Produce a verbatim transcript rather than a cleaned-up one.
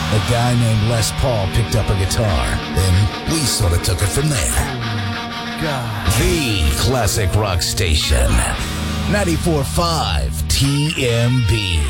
A guy named Les Paul picked up a guitar. Then we sort of took it from there. God. The classic rock station. ninety-four point five T M B.